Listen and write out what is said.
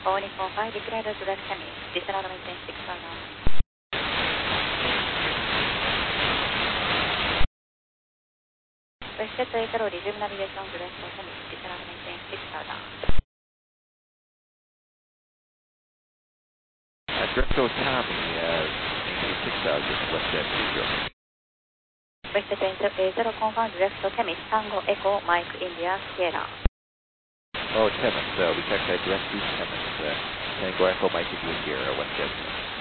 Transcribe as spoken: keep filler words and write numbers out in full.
All Nippon five, declare to direct Semi. Disallowed maintain six thousand. Westjet eight zero, resume navigation to direct Semi. Disallowed maintain six thousand. Uh, Directo Tommy, uh, maintain six thousand, Westjet eight zero. Westjet eight zero, confirm direct Semi. Tango Echo Mike India Sierra. Oh, Temis, uh, we checked that direct to Temis, uh, Tango Echo Mike India Sierra, Westjet.